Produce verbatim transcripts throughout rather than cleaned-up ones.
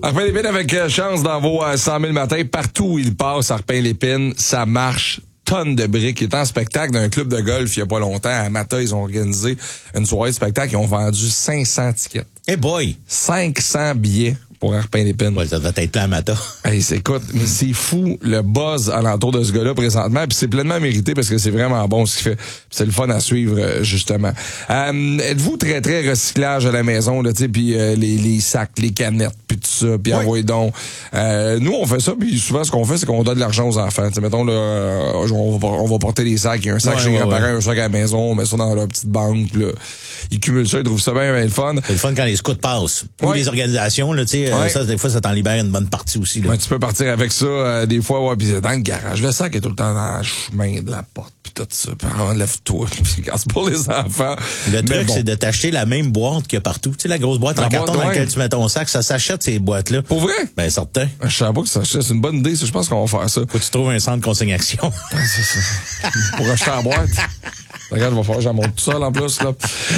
Arpin-Lépine avec chance dans vos cent mille matins. Partout où il passe, Arpin-Lépine, ça marche. Tonnes de briques. Il est en spectacle d'un club de golf il y a pas longtemps. À Mata, ils ont organisé une soirée de spectacle. Ils ont vendu cinq cents tickets. Hey boy! cinq cents billets pour Arpin-Lépine. Ouais, ça doit être plein à Mata. Hey, c'est, écoute, mais c'est fou le buzz alentour de ce gars-là présentement. Puis c'est pleinement mérité parce que c'est vraiment bon ce qu'il fait. Puis c'est le fun à suivre, justement. Euh, êtes-vous très, très recyclage à la maison, là, tu sais, puis euh, les, les sacs, les canettes, puis tout ça, puis envoyez donc. Euh, nous, on fait ça, puis souvent, ce qu'on fait, c'est qu'on donne de l'argent aux enfants. Tu sais, mettons, là, euh, on, va, on va porter des sacs. Il y a un sac ouais, chez les ouais, grands-parents, ouais. un sac à la maison, on met ça dans leur petite banque, puis là, ils cumulent ça, ils trouvent ça bien, bien le fun. C'est le fun quand les scouts passent. Ou ouais. les organisations, là, tu sais, ouais. ça, des fois, ça t'en libère une bonne partie aussi, là. Ouais, tu peux partir avec ça, euh, des fois, ouais, pis dans le garage. Le sac est tout le temps dans le chemin de la porte, puis tout ça. Puis enlève-toi. Puis c'est pour les enfants. Le mais truc, bon. c'est de t'acheter la même boîte que partout. Tu sais, la grosse boîte La en boîte, carton dans ouais. laquelle tu mets ton sac, ça s'achète, ces boîtes-là. Pour vrai? Ben, certain. Je savais pas que ça, c'est une bonne idée, ça. Je pense qu'on va faire ça. Faut que tu trouves un centre consignation. C'est ça. Pour acheter la boîte. Regarde, il va falloir que j'en monte tout seul en plus, là.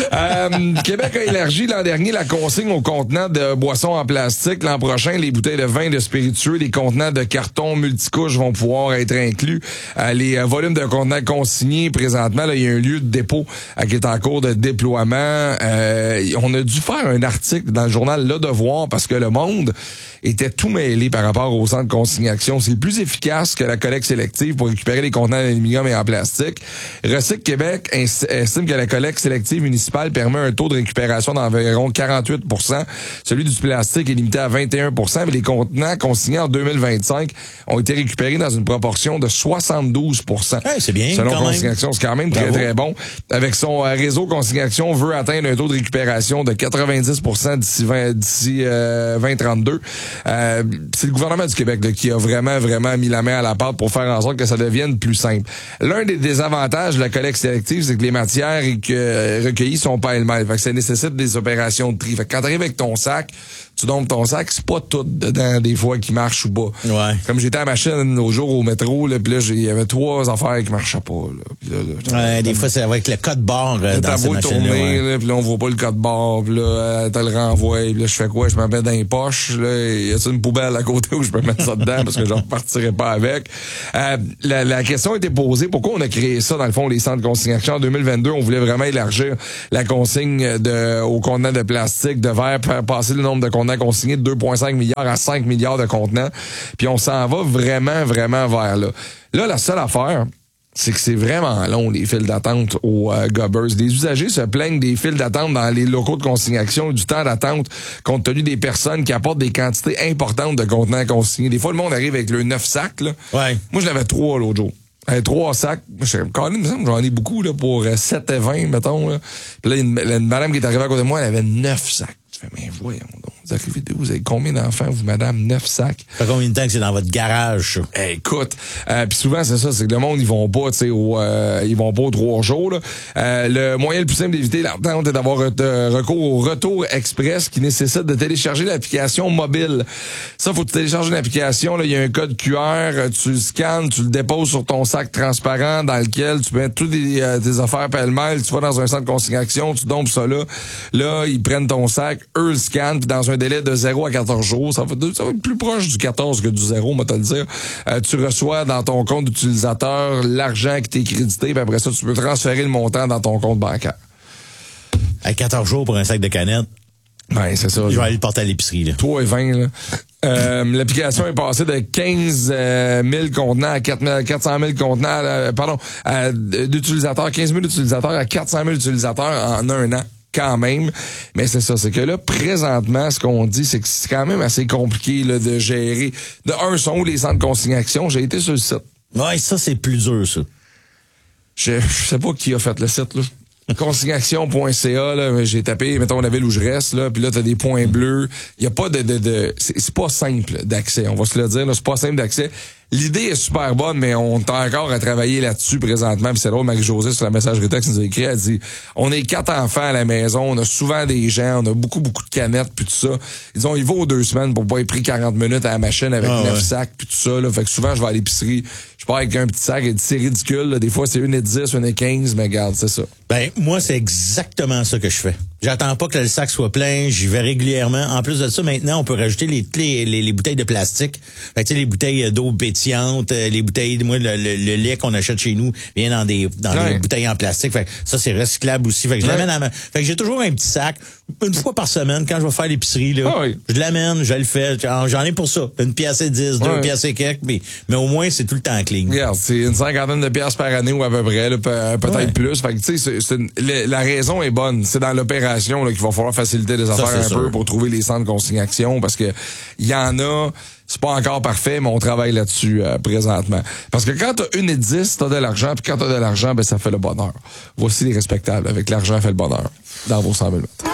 Euh, Québec a élargi l'an dernier la consigne aux contenants de boissons en plastique. L'an prochain, les bouteilles de vin, de spiritueux, les contenants de carton multicouches vont pouvoir être inclus. Euh, les euh, volumes de contenants consignés, présentement, là, il y a un lieu de dépôt euh, qui est en cours de déploiement. Euh, on a dû faire un article dans le journal Le Devoir parce que le monde était tout mêlé par rapport au centre de consignation. C'est plus efficace que la collecte sélective pour récupérer les contenants en aluminium et en plastique. Recycle Québec estime que la collecte sélective municipale permet un taux de récupération d'environ quarante-huit pour cent. Celui du plastique est limité à vingt et un pour cent, mais les contenants consignés en deux mille vingt-cinq ont été récupérés dans une proportion de soixante-douze pour cent. Hey, c'est bien, selon quand Consignation, même. c'est quand même très, Bravo. très bon. Avec son euh, réseau Consignation, veut atteindre un taux de récupération de quatre-vingt-dix pour cent d'ici, vingt, d'ici euh, vingt trente-deux. Euh, c'est le gouvernement du Québec là, qui a vraiment, vraiment mis la main à la pâte pour faire en sorte que ça devienne plus simple. L'un des désavantages de la collecte sélective, c'est que les matières que, recueillies sont pas elles-mêmes. Fait que ça nécessite des opérations de tri. Fait que quand t'arrives avec ton sac, tu dompes ton sac, c'est pas tout dedans des fois qui marche ou pas. Ouais. Comme j'étais à la machine l'autre jour au métro, là, pis là, il y avait trois affaires qui marchaient pas. Là. Pis là, là, Ouais, des fois, c'est avec le code barre euh, dans ces beau machines-là. tourner, Ouais. là, puis là, on voit pas le code barre, puis là, euh, t'as le renvoi, puis là, je fais quoi? Je m'en mets dans les poches, là, y a une poubelle à côté où je peux mettre ça dedans parce que je repartirai pas avec. Euh, la, la question a été posée, pourquoi on a créé ça, dans le fond, les centres de consignation? En deux mille vingt-deux, on voulait vraiment élargir la consigne de, aux contenants de plastique, de verre, faire passer le nombre de contenants consignés de deux virgule cinq milliards à cinq milliards de contenants. Puis on s'en va vraiment, vraiment vers là. Là, la seule affaire, c'est que c'est vraiment long, les files d'attente aux euh, Gobbers. Les usagers se plaignent des files d'attente dans les locaux de consignation, du temps d'attente, compte tenu des personnes qui apportent des quantités importantes de contenants consignés. Des fois, le monde arrive avec le neuf sacs, là. Ouais. Moi, j'en avais trois l'autre jour. Hey, trois sacs. Je sais, quand même, j'en ai beaucoup, là, pour euh, sept et vingt, mettons, là. Puis là, une, une madame qui est arrivée à côté de moi, elle avait neuf sacs. Je fais, mais voyons donc. Vous arrivez d'où? Vous avez combien d'enfants, vous, madame? Neuf sacs. Ça fait combien de temps que c'est dans votre garage, ça? Hey, écoute, euh, puis souvent c'est ça, c'est que le monde ils vont pas, tu sais, au, euh, ils vont pas aux trois jours. Là. Euh, le moyen le plus simple d'éviter l'attente est d'avoir euh, recours au retour express qui nécessite de télécharger l'application mobile. Ça, faut que tu télécharges une application. Là, il y a un code Q R, tu le scannes, tu le déposes sur ton sac transparent dans lequel tu mets toutes tes, euh, tes affaires pêle-mêle. Tu vas dans un centre de consignation, tu dompes ça là. Là, ils prennent ton sac, eux le scannent, puis dans un délai de zéro à quatorze jours, ça va, ça va être plus proche du quatorze que du zéro, on va te le dire. Euh, tu reçois dans ton compte d'utilisateur l'argent qui t'est crédité, puis après ça, tu peux transférer le montant dans ton compte bancaire. À quatorze jours pour un sac de canettes. Ben, c'est ça. Je vais aller le porter à l'épicerie, là. trois et vingt, là. Euh, l'application est passée de quinze mille contenants à quatre cent mille contenants, euh, pardon, à, d'utilisateurs, quinze mille utilisateurs à quatre cent mille utilisateurs en un an. Quand même, mais c'est ça, c'est que là, présentement, ce qu'on dit, c'est que c'est quand même assez compliqué là, de gérer. De un, sont où les centres de consignation? J'ai été sur le site. Ouais, ça, c'est plus dur, ça. Je, je sais pas qui a fait le site, là. consignation point c a, là, j'ai tapé, mettons, la ville où je reste, là, puis là, t'as des points bleus. Il y a pas de, de, de c'est, c'est pas simple d'accès, on va se le dire, là, c'est pas simple d'accès. L'idée est super bonne, mais on est encore à travailler là-dessus présentement. Puis c'est drôle, Marie-Josée, sur la messagerie texte, nous a écrit, elle dit, on est quatre enfants à la maison, on a souvent des gens, on a beaucoup, beaucoup de canettes, puis tout ça. Ils ont, il vaut deux semaines pour pas être pris quarante minutes à la machine avec ah, neuf ouais. sacs, puis tout ça, là. Fait que souvent, je vais à l'épicerie, je pars avec un petit sac, et c'est ridicule, là. Des fois, c'est une et dix, une et quinze, mais regarde, c'est ça. Ben, moi, c'est exactement ça que je fais. J'attends pas que le sac soit plein, j'y vais régulièrement. En plus de ça, maintenant, on peut rajouter les les, les, les bouteilles de plastique. Fait que, tu sais, les bouteilles d'eau pétillante, les bouteilles, moi, le, le, le lait qu'on achète chez nous vient dans des dans ouais. des bouteilles en plastique. Fait que ça, c'est recyclable aussi. Fait que je ouais. l'amène à ma... Fait que j'ai toujours un petit sac, une fois par semaine, quand je vais faire l'épicerie, là. Ah oui. Je l'amène, je le fais. J'en ai pour ça. Une pièce et dix, deux ouais. pièces et quelques, mais, mais au moins, c'est tout le temps clean. Regarde, c'est une cinquantaine de piastres par année ou à peu près, là, peut- peut-être ouais. plus. Fait que, tu sais, c'est, c'est une, la, la raison est bonne. C'est dans l'opération là, qu'il va falloir faciliter les affaires ça, un sûr. peu pour trouver les centres de consignation parce que il y en a, c'est pas encore parfait, mais on travaille là-dessus euh, présentement. Parce que quand t'as une et dix, t'as de l'argent, puis quand t'as de l'argent, ben ça fait le bonheur. Voici les respectables. Avec l'argent fait le bonheur. Dans vos cent mille mètres.